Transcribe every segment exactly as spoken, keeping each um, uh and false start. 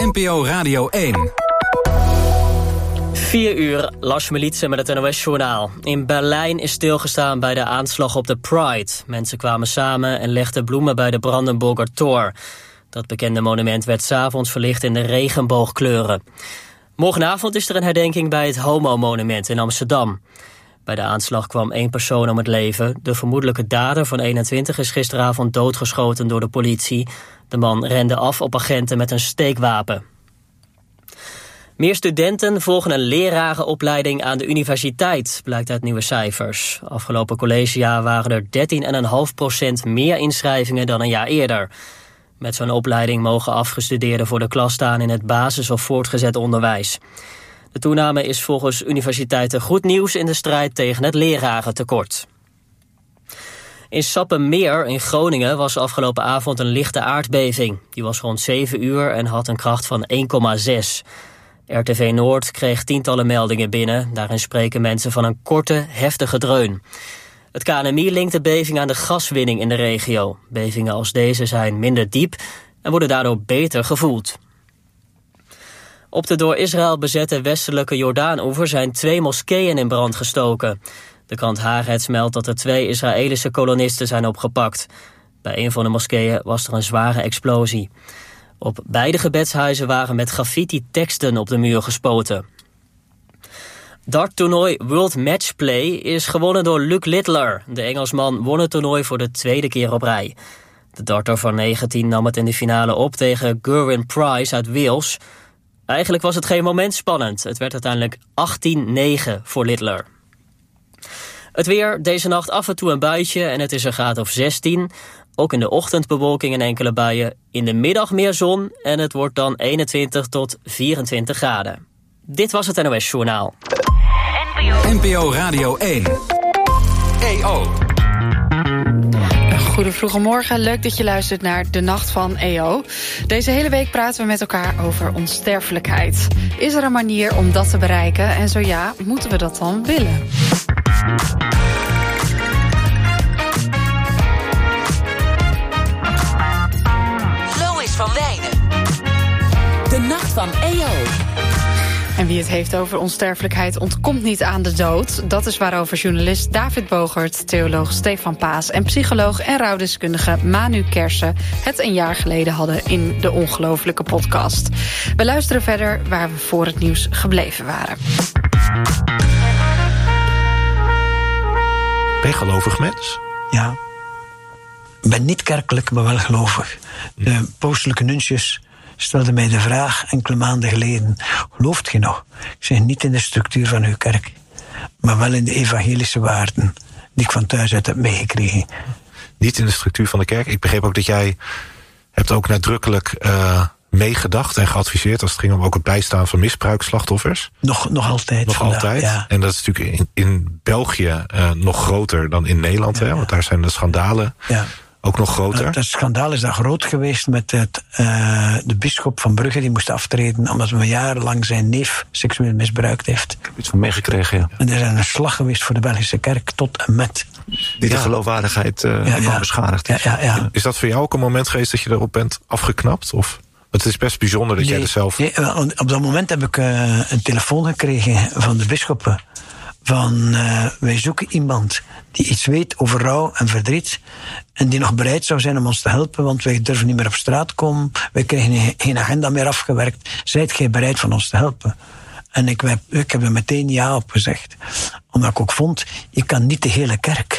N P O Radio één. Vier uur, Lars Militsen met het N O S-journaal. In Berlijn is stilgestaan bij de aanslag op de Pride. Mensen kwamen samen en legden bloemen bij de Brandenburger Tor. Dat bekende monument werd 's avonds verlicht in de regenboogkleuren. Morgenavond is er een herdenking bij het Homo-monument in Amsterdam. Bij de aanslag kwam één persoon om het leven. De vermoedelijke dader van eenentwintig is gisteravond doodgeschoten door de politie. De man rende af op agenten met een steekwapen. Meer studenten volgen een lerarenopleiding aan de universiteit, blijkt uit nieuwe cijfers. Afgelopen collegejaar waren er dertien komma vijf procent meer inschrijvingen dan een jaar eerder. Met zo'n opleiding mogen afgestudeerden voor de klas staan in het basis- of voortgezet onderwijs. De toename is volgens universiteiten goed nieuws in de strijd tegen het lerarentekort. In Sappemeer in Groningen was afgelopen avond een lichte aardbeving. Die was rond zeven uur en had een kracht van één komma zes. R T V Noord kreeg tientallen meldingen binnen. Daarin spreken mensen van een korte, heftige dreun. Het K N M I linkt de beving aan de gaswinning in de regio. Bevingen als deze zijn minder diep en worden daardoor beter gevoeld. Op de door Israël bezette westelijke Jordaan-oever zijn twee moskeeën in brand gestoken. De krant Haaretz meldt dat er twee Israëlische kolonisten zijn opgepakt. Bij een van de moskeeën was er een zware explosie. Op beide gebedshuizen waren met graffiti-teksten op de muur gespoten. Darttoernooi World Matchplay is gewonnen door Luc Littler. De Engelsman won het toernooi voor de tweede keer op rij. De darter van negentien nam het in de finale op tegen Gerwyn Price uit Wales. Eigenlijk was het geen moment spannend. Het werd uiteindelijk achttien negen voor Littler. Het weer, deze nacht af en toe een buitje en het is een graad of zestien. Ook in de ochtend bewolking en enkele buien. In de middag meer zon en het wordt dan eenentwintig tot vierentwintig graden. Dit was het N O S-journaal. N P O Radio één. E O. Goede vroege morgen, leuk dat je luistert naar De Nacht van E O. Deze hele week praten we met elkaar over onsterfelijkheid. Is er een manier om dat te bereiken? En zo ja, moeten we dat dan willen? Lois van Wijnen. De Nacht van E O. En wie het heeft over onsterfelijkheid ontkomt niet aan de dood. Dat is waarover journalist David Bogert, theoloog Stefan Paas en psycholoog en rouwdeskundige Manu Kersen het een jaar geleden hadden in de Ongelooflijke podcast. We luisteren verder waar we voor het nieuws gebleven waren. Ben je gelovig mens? Ja. Ik ben niet kerkelijk, maar wel gelovig. De pauselijke nuncius stelde mij de vraag enkele maanden geleden: gelooft je nog? Ik zeg, niet in de structuur van uw kerk, maar wel in de evangelische waarden die ik van thuis uit heb meegekregen. Niet in de structuur van de kerk. Ik begreep ook dat jij hebt ook nadrukkelijk uh, meegedacht en geadviseerd als het ging om ook het bijstaan van misbruikslachtoffers. Nog, nog altijd. Nog vandaag, altijd. Ja. En dat is natuurlijk in, in België uh, nog groter dan in Nederland, Ja, hè? ja. Want daar zijn de schandalen Ja. ook nog groter. Het, het schandaal is dan groot geweest met het, uh, de bisschop van Brugge, die moest aftreden omdat hij jarenlang zijn neef seksueel misbruikt heeft. Ik heb iets van meegekregen, ja. En er is een slag geweest voor de Belgische kerk tot en met. Die de geloofwaardigheid uh, Ja, ervan ja. beschadigd is. Ja, ja, ja. Is dat voor jou ook een moment geweest dat je erop bent afgeknapt? Of? Want het is best bijzonder dat Nee, jij er zelf... nee, op dat moment heb ik uh, een telefoon gekregen van de bisschoppen. Van, uh, wij zoeken iemand die iets weet over rouw en verdriet. En die nog bereid zou zijn om ons te helpen. Want wij durven niet meer op straat komen. Wij krijgen geen agenda meer afgewerkt. Zijt gij bereid van ons te helpen? En ik heb, ik heb er meteen ja op gezegd. Omdat ik ook vond, je kan niet de hele kerk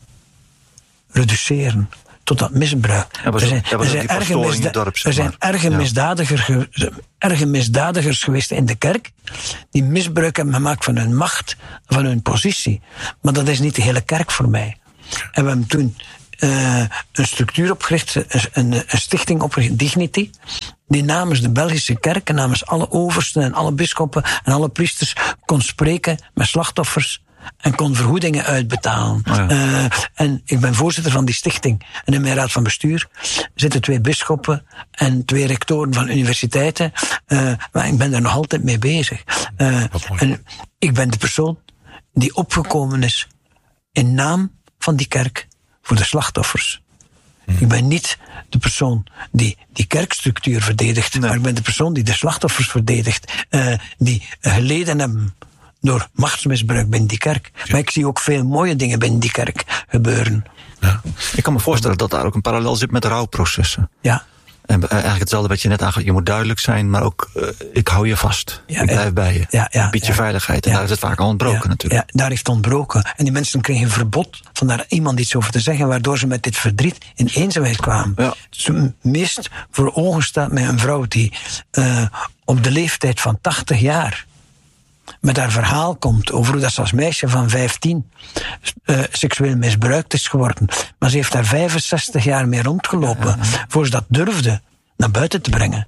reduceren tot dat misbruik. Ja, was er zijn, ook- ja, was er ook zijn, die erge, pastoor in misda- je dorp, zeg er zijn maar. erge, Ja. misdadiger ge- erge misdadigers geweest in de kerk die misbruik hebben gemaakt van hun macht, van hun positie. Maar dat is niet de hele kerk voor mij. En we hebben toen uh, een structuur opgericht, een, een, een stichting opgericht, Dignity, die namens de Belgische kerk en namens alle oversten en alle bisschoppen en alle priesters kon spreken met slachtoffers en kon vergoedingen uitbetalen. Oh ja. Uh, en ik ben voorzitter van die stichting. En in mijn raad van bestuur zitten twee bisschoppen en twee rectoren van universiteiten. Uh, maar ik ben daar nog altijd mee bezig. Uh, en ik ben de persoon die opgekomen is in naam van die kerk voor de slachtoffers. Hmm. Ik ben niet de persoon die die kerkstructuur verdedigt, nee. maar ik ben de persoon die de slachtoffers verdedigt, uh, die geleden hebben door machtsmisbruik binnen die kerk. Ja. Maar ik zie ook veel mooie dingen binnen die kerk gebeuren. Ja. Ik kan me voorstellen dat daar ook een parallel zit met rouwprocessen. Ja. En eigenlijk hetzelfde wat je net aangaf. Je moet duidelijk zijn, maar ook uh, ik hou je vast. Ja, ik blijf ja, bij je. Ja, ja, bied je ja, veiligheid. En ja, daar is het vaak al ontbroken ja, natuurlijk. Ja, daar heeft het ontbroken. En die mensen kregen een verbod van daar iemand iets over te zeggen, waardoor ze met dit verdriet in eenzaamheid kwamen. Ja. Het meest voor ogen staat met een vrouw die uh, op de leeftijd van tachtig jaar met haar verhaal komt over hoe dat ze als meisje van vijftien uh, seksueel misbruikt is geworden. Maar ze heeft daar vijfenzestig jaar mee rondgelopen ja, ja. voor ze dat durfde naar buiten te brengen.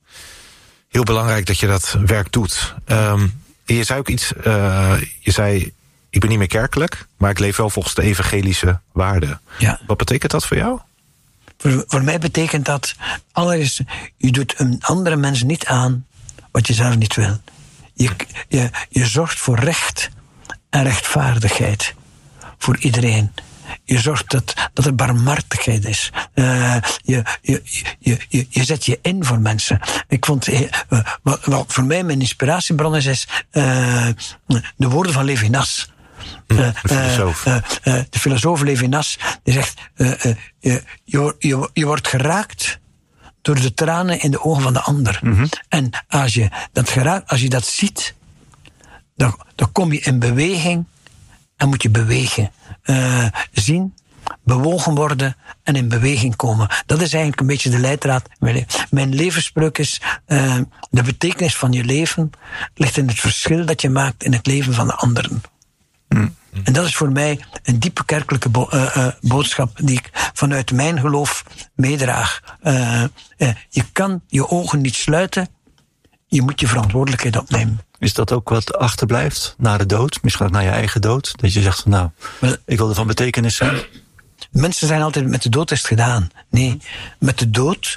Heel belangrijk dat je dat werk doet. Um, je zei ook iets, uh, je zei, ik ben niet meer kerkelijk, maar ik leef wel volgens de evangelische waarden. Ja. Wat betekent dat voor jou? Voor, voor mij betekent dat, allereerst, je doet een andere mens niet aan wat je zelf niet wil. Je, je, je zorgt voor recht en rechtvaardigheid voor iedereen. Je zorgt dat, dat er barmhartigheid is. Uh, je, je, je, je, je zet je in voor mensen. Ik vond, uh, wat, wat voor mij mijn inspiratiebron is, is uh, de woorden van Levinas. Uh, de filosoof. Uh, uh, uh, de filosoof Levinas, die zegt, uh, uh, je, je, je, je wordt geraakt door de tranen in de ogen van de ander. Mm-hmm. En als je dat geraakt, als je dat ziet, dan, dan kom je in beweging en moet je bewegen. Uh, zien, bewogen worden en in beweging komen. Dat is eigenlijk een beetje de leidraad. Mijn levensspreuk is, uh, de betekenis van je leven ligt in het verschil dat je maakt in het leven van de anderen. Mm. En dat is voor mij een diepe kerkelijke bo- uh, uh, boodschap die ik vanuit mijn geloof meedraag. Uh, uh, je kan je ogen niet sluiten, je moet je verantwoordelijkheid opnemen. Is dat ook wat achterblijft na de dood? Misschien ook na je eigen dood? Dat je zegt van nou, well, ik wil er van betekenis zijn. Mensen zijn altijd met de dood is het gedaan. Nee, met de dood,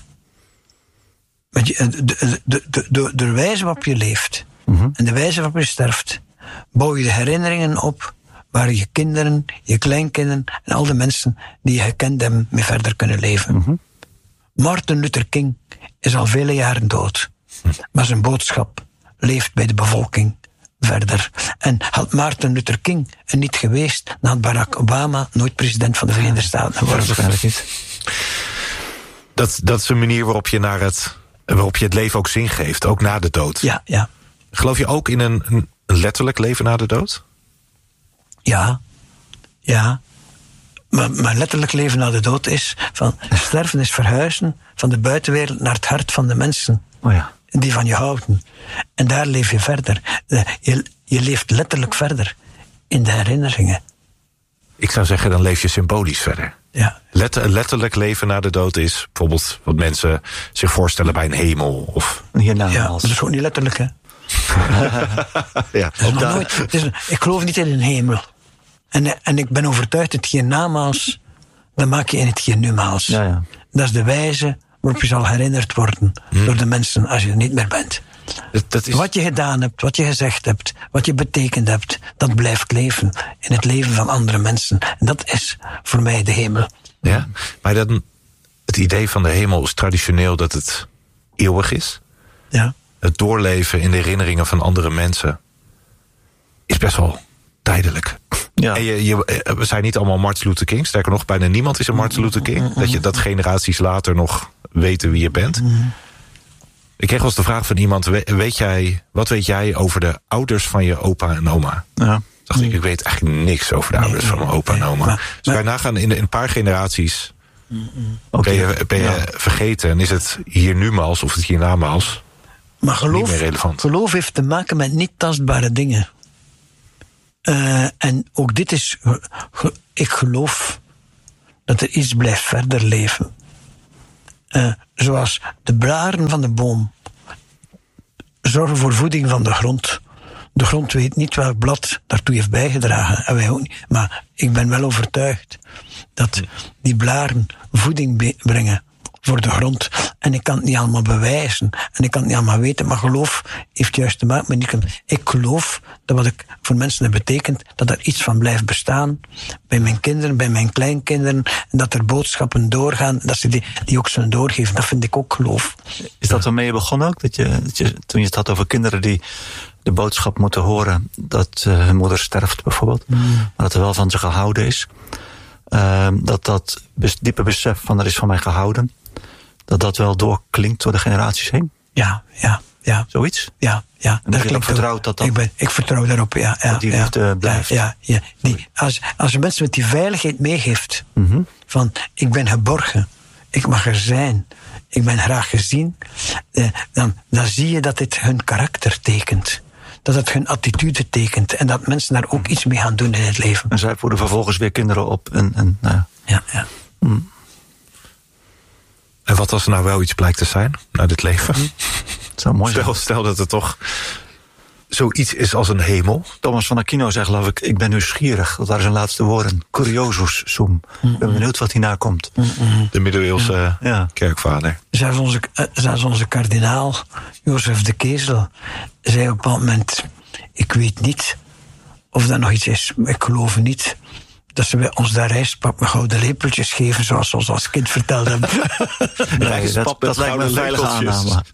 met je, de, de, de, de, de, de wijze waarop je leeft mm-hmm. en de wijze waarop je sterft, bouw je de herinneringen op waar je kinderen, je kleinkinderen en al de mensen die je gekend hebben mee verder kunnen leven. Mm-hmm. Martin Luther King is al vele jaren dood. Maar zijn boodschap leeft bij de bevolking verder. En had Martin Luther King er niet geweest, dan had Barack Obama nooit president van de Verenigde Staten geworden. Waarschijnlijk niet. Dat, dat is een manier waarop je, naar het, waarop je het leven ook zin geeft, ook na de dood. Ja, ja. Geloof je ook in een, een letterlijk leven na de dood? Ja, ja. Maar, maar letterlijk leven na de dood is van sterven is verhuizen van de buitenwereld naar het hart van de mensen. Oh ja. Die van je houden. En daar leef je verder. Je, je leeft letterlijk verder in de herinneringen. Ik zou zeggen, dan leef je symbolisch verder. Ja. Letter, letterlijk leven na de dood is bijvoorbeeld wat mensen zich voorstellen bij een hemel. Of hiernamaals. Ja, dat is gewoon niet letterlijk, hè? ja, dat is nog nooit, het is, ik geloof niet in een hemel. En, en ik ben overtuigd, het hiernamaals, dan maak je in het hiernumaals. Ja, ja. Dat is de wijze waarop je zal herinnerd worden hmm. door de mensen als je er niet meer bent. Dat, dat is... Wat je gedaan hebt, wat je gezegd hebt, wat je betekend hebt, dat blijft leven in het leven van andere mensen. En dat is voor mij de hemel. Ja, maar dan, het idee van de hemel is traditioneel dat het eeuwig is. Ja. Het doorleven in de herinneringen van andere mensen is best wel tijdelijk. Ja. En je, je, we zijn niet allemaal Martin Luther King. Sterker nog, bijna niemand is een Martin Luther King. Dat je dat generaties later nog weten wie je bent. Ik kreeg wel eens de vraag van iemand: weet jij, wat weet jij over de ouders van je opa en oma? Ja. Dacht ik, ik weet eigenlijk niks over de ouders van mijn opa en oma. Maar, dus wij nagaan in, de, in een paar generaties ben je, ben je ja. vergeten en is het hier nu maals of het hiernamaals maar geloof, niet meer relevant. Geloof heeft te maken met niet tastbare dingen. Uh, en ook dit is, ge, ik geloof dat er iets blijft verder leven. Uh, zoals de blaren van de boom zorgen voor voeding van de grond. De grond weet niet welk blad daartoe heeft bijgedragen. En wij ook niet. Maar ik ben wel overtuigd dat die blaren voeding be- brengen voor de grond. En ik kan het niet allemaal bewijzen. En ik kan het niet allemaal weten. Maar geloof heeft juist te maken met... Die, ik geloof dat wat ik voor mensen heb betekent... dat er iets van blijft bestaan. Bij mijn kinderen, bij mijn kleinkinderen. En dat er boodschappen doorgaan. Dat ze die, die ook zullen doorgeven. Dat vind ik ook geloof. Is dat waarmee je begon ook? Dat je, dat je, toen je het had over kinderen die de boodschap moeten horen... dat uh, hun moeder sterft bijvoorbeeld. Mm. Maar dat er wel van ze gehouden is. Uh, dat dat diepe besef van er is van mij gehouden... dat dat wel doorklinkt door de generaties heen? Ja, ja, ja. Zoiets? Ja, ja. En dat je ook vertrouwt dat dat... Ik, ben, ik vertrouw daarop, ja. ja dat die liefde ja, blijft. Ja, ja, ja. Die, als, als je mensen met die veiligheid meegeeft... Mm-hmm. van ik ben geborgen, ik mag er zijn... ik ben graag gezien... Eh, dan, dan zie je dat dit hun karakter tekent... dat het hun attitude tekent... en dat mensen daar ook iets mee gaan doen in het leven. En zij voeden vervolgens weer kinderen op. En, en, nou ja. Ja, ja. Mm. En wat als er nou wel iets blijkt te zijn uit het leven? Mm. Zou mooi stel, stel dat het toch zoiets is als een hemel. Thomas van Aquino zegt, geloof ik, ik ben nieuwsgierig. Dat waren zijn laatste woorden. Curiosus sum. Mm-mm. Ik ben benieuwd wat hierna komt. Mm-mm. De middeleeuwse ja. Ja. kerkvader. Zelfs onze, zelfs onze kardinaal, Jozef de Kezel, zei op een bepaald moment... ik weet niet of dat nog iets is, maar ik geloof niet... dat ze bij ons daar rijstpap met gouden lepeltjes geven... zoals ze ons als kind verteld hebben. Nee, rijstpap, dat, dat lijkt me een veilige aanname.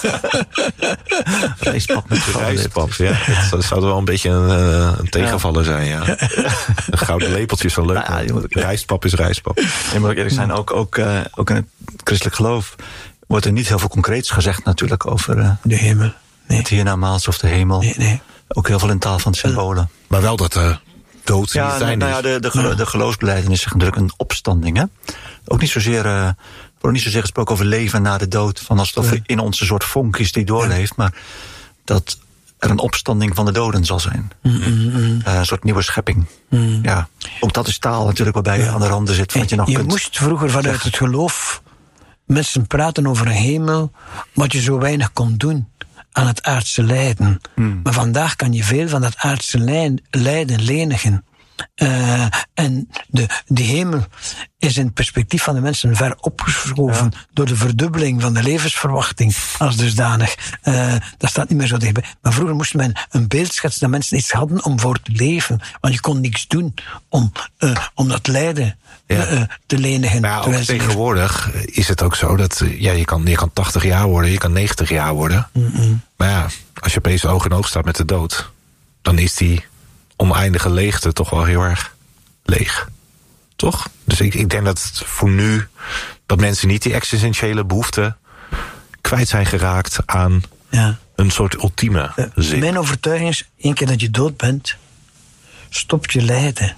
Rijstpap met gouden rijstpap, ja. Dat zou wel een beetje een, een tegenvaller zijn, ja. Een gouden lepeltje is wel leuk. Nou, ja, moet, rijstpap is rijstpap. Je moet ook eerlijk zijn, ook, ook, uh, ook in het christelijk geloof... wordt er niet heel veel concreets gezegd natuurlijk over... Uh, de hemel. Nee. Het hiernamaals of de hemel. Nee, nee. Ook heel veel in taal van symbolen. Maar wel dat... Uh, dood ja, zijn nou ja, de, de, gelo- de geloofsbelijdenis is natuurlijk een opstanding. Hè? Ook niet zozeer, uh, wordt niet zozeer gesproken over leven na de dood. Van alsof er in ons een soort vonk is die doorleeft. Maar dat er een opstanding van de doden zal zijn. Mm-hmm. Uh, een soort nieuwe schepping. Mm. Ja, ook dat is taal natuurlijk waarbij je ja. aan de randen zit. Van wat je nog je kunt moest vroeger vanuit zeggen. Het geloof mensen praten over een hemel. Wat je zo weinig kon doen aan het aardse lijden. Hmm. Maar vandaag kan je veel van dat aardse lijden lenigen. Uh, en de, de hemel is in het perspectief van de mensen ver opgeschoven ja. door de verdubbeling van de levensverwachting als dusdanig. Uh, dat staat niet meer zo dichtbij. Maar vroeger moest men een beeld schetsen dat mensen iets hadden om voor te leven. Want je kon niks doen om, uh, om dat lijden ja. uh, te lenigen. Maar ja, tegenwoordig is het ook zo dat ja, je, kan, je kan tachtig jaar worden, je kan negentig jaar worden. Mm-mm. Maar ja, als je opeens oog in oog staat met de dood, dan is die oneindige leegte toch wel heel erg leeg. Toch? Dus ik, ik denk dat voor nu dat mensen niet die existentiële behoefte kwijt zijn geraakt aan ja. een soort ultieme uh, zin. Mijn overtuiging is, één keer dat je dood bent, stopt je lijden.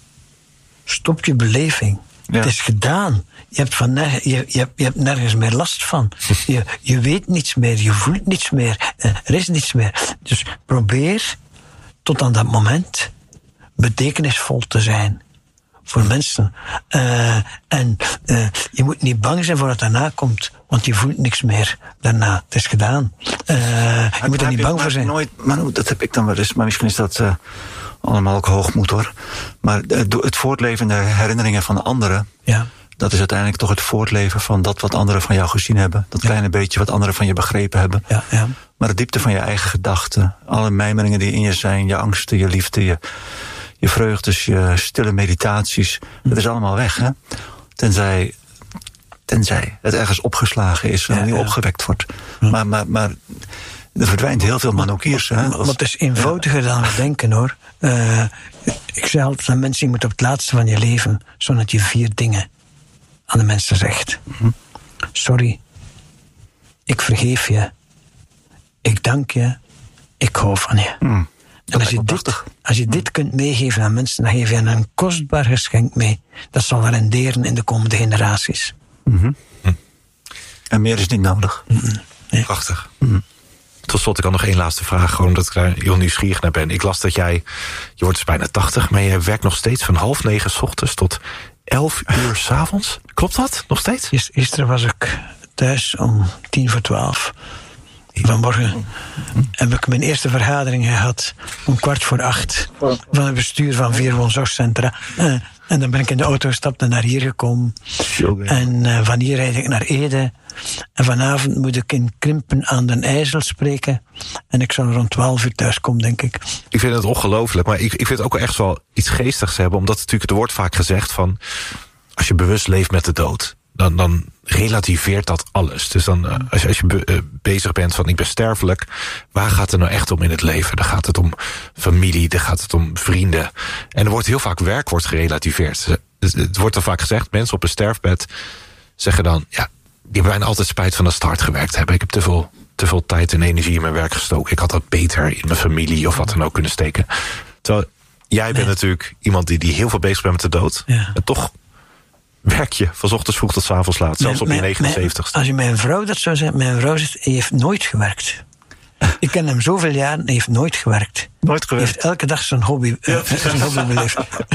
Stopt je beleving. Ja. Het is gedaan. Je hebt, van ner- je, je, hebt, je hebt nergens meer last van. je, je weet niets meer, je voelt niets meer. Uh, er is niets meer. Dus probeer tot aan dat moment betekenisvol te zijn voor mensen. Uh, en uh, je moet niet bang zijn voor wat daarna komt, want je voelt niks meer daarna. Het is gedaan. Uh, je maar moet er niet je, bang voor zijn. Nooit, maar dat heb ik dan wel eens, maar misschien is dat uh, allemaal ook hoogmoed hoor. Maar uh, het voortleven in de herinneringen van anderen, ja. dat is uiteindelijk toch het voortleven van dat wat anderen van jou gezien hebben. Dat ja. kleine beetje wat anderen van je begrepen hebben. Ja, ja. Maar de diepte van je eigen gedachten, alle mijmeringen die in je zijn, je angsten, je liefde, je, je vreugdes, je stille meditaties, mm. dat is allemaal weg, hè? Tenzij, tenzij het ergens opgeslagen is en ja, opnieuw ja. opgewekt wordt. Mm. Maar, maar, maar er verdwijnt heel veel manokiers. Hè? Maar het is eenvoudiger ja. dan we denken, hoor. Uh, ik zeg altijd aan mensen, je moet op het laatste van je leven, zodat je vier dingen aan de mensen zegt. Mm-hmm. Sorry, ik vergeef je, ik dank je, ik hou van je. Mm, en als je, dit, als je dit kunt meegeven aan mensen, dan geef je hen een kostbaar geschenk mee. Dat zal renderen in de komende generaties. Mm-hmm. Mm. En meer is niet nodig. Mm-hmm. Nee. Prachtig. Mm-hmm. Tot slot, ik had nog één laatste vraag, gewoon omdat ik daar heel nieuwsgierig naar ben. Ik las dat jij, je wordt dus bijna tachtig, maar je werkt nog steeds van half negen 's ochtends tot elf uur 's avonds. Klopt dat nog steeds? Gisteren was ik thuis om tien voor twaalf. Vanmorgen heb ik mijn eerste vergadering gehad om kwart voor acht van het bestuur van vier woonzorgcentra. Uh, En dan ben ik in de auto gestapt en naar hier gekomen. Jongen. En uh, van hier rijd ik naar Ede. En vanavond moet ik in Krimpen aan den IJssel spreken. En ik zal rond twaalf uur thuis komen, denk ik. Ik vind het ongelooflijk, maar ik, ik vind het ook echt wel iets geestigs hebben. Omdat natuurlijk, er wordt vaak gezegd van, als je bewust leeft met de dood, dan, dan relativeert dat alles. Dus dan, uh, als je, als je be, uh, bezig bent van, ik ben sterfelijk, waar gaat het nou echt om in het leven? Dan gaat het om familie, dan gaat het om vrienden. En er wordt heel vaak werk wordt gerelativeerd. Het, het wordt dan vaak gezegd, mensen op een sterfbed zeggen dan, ja, die hebben bijna altijd spijt van dat ze hard gewerkt hebben. Ik heb te veel, te veel tijd en energie in mijn werk gestoken. Ik had dat beter in mijn familie of wat dan ook kunnen steken. Terwijl jij bent nee. natuurlijk iemand die, die heel veel bezig bent met de dood. Ja. En toch werk je van 's ochtends vroeg tot 's avonds laat. Zelfs mijn, op je negenenzeventigste. Als je mijn vrouw dat zou zeggen, mijn vrouw zegt, hij heeft nooit gewerkt. Ik ken hem zoveel jaren, hij heeft nooit gewerkt. Nooit gewerkt. Hij heeft elke dag zijn hobby, uh, ja. zijn hobby beleefd.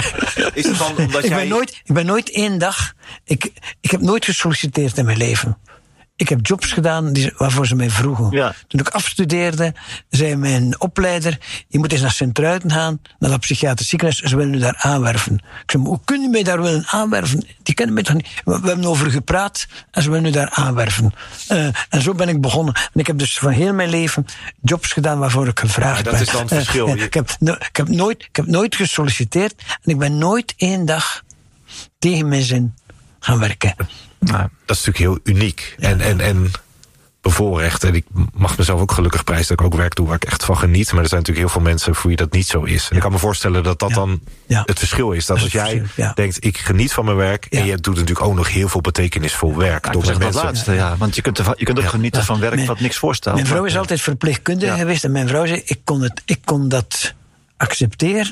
Is het dan omdat ik, jij... ben nooit, ik ben nooit één dag... Ik, ik heb nooit gesolliciteerd in mijn leven. Ik heb jobs gedaan die, waarvoor ze mij vroegen. Ja. Toen ik afstudeerde, zei mijn opleider, je moet eens naar Sint-Truiden gaan, naar dat psychiatrisch ziekenhuis, ze willen u daar aanwerven. Ik zei, hoe kun je mij daar willen aanwerven? Die kennen mij toch niet? We, we hebben over gepraat en ze willen u daar aanwerven. Uh, en zo ben ik begonnen. En ik heb dus van heel mijn leven jobs gedaan waarvoor ik gevraagd ben. Ja, dat is dan het verschil. Uh, ik, heb no, ik, heb nooit, ik heb nooit gesolliciteerd en ik ben nooit één dag tegen mijn zin gaan werken. Nou, dat is natuurlijk heel uniek. Ja. En, en, en bevoorrecht. En ik mag mezelf ook gelukkig prijzen dat ik ook werk doe waar ik echt van geniet. Maar er zijn natuurlijk heel veel mensen voor wie dat niet zo is. En ja. ik kan me voorstellen dat dat ja. dan ja. het verschil is. Dat, dat als jij verschil, ja. denkt, ik geniet van mijn werk. Ja. En je doet natuurlijk ook nog heel veel betekenisvol werk. Ja, door met mensen. Dat laatste, ja. Want je kunt, er, je kunt ook ja. genieten ja. van werk mijn, wat niks voorstelt. Mijn vrouw is altijd verpleegkundige ja. geweest. En mijn vrouw zei, ik kon, het, ik kon dat accepteren.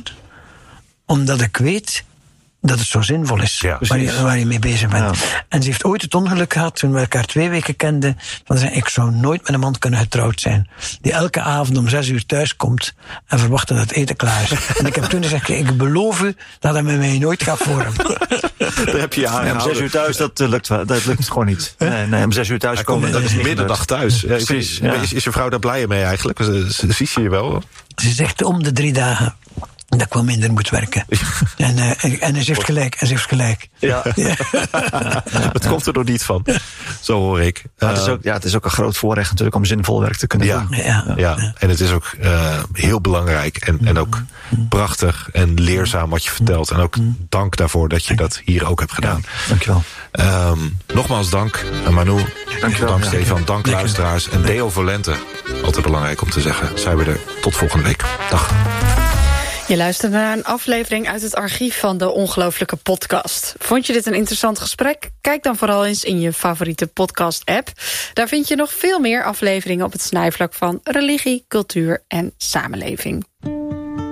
Omdat ik weet dat het zo zinvol is, ja, waar, je, waar je mee bezig bent. Ja. En ze heeft ooit het ongeluk gehad, toen we elkaar twee weken kenden, van zei, ik zou nooit met een man kunnen getrouwd zijn, die elke avond om zes uur thuis komt en verwacht dat het eten klaar is. En ik heb toen gezegd, ik beloof u dat hij met mij nooit gaat voor hem. Daar heb je je aan. Ja, om zes uur thuis, dat lukt, dat lukt gewoon niet. Nee, nee, om zes uur thuis komen, dat is midderdag thuis. Ja, precies. Ja. Is, is je vrouw daar blij mee eigenlijk? Zie je je wel? Ze zegt om de drie dagen dat ik wel minder moet werken. En, uh, en ze heeft gelijk, en ze heeft gelijk. Ja. ja. Het komt er nog niet van. Zo hoor ik. Uh, het, is ook, ja, het is ook een groot voorrecht natuurlijk om zinvol werk te kunnen ja. doen. Ja. Ja. ja, en het is ook uh, heel belangrijk en, en ook prachtig en leerzaam wat je vertelt. En ook dank daarvoor dat je dat hier ook hebt gedaan. Ja, dankjewel. Um, nogmaals dank, Manu. Dankjewel. Dank, Stefan. Dank, dank luisteraars. En Deo Volente. Altijd belangrijk om te zeggen. Zijn we er tot volgende week. Dag. Je luistert naar een aflevering uit het archief van de Ongelooflijke Podcast. Vond je dit een interessant gesprek? Kijk dan vooral eens in je favoriete podcast-app. Daar vind je nog veel meer afleveringen op het snijvlak van religie, cultuur en samenleving.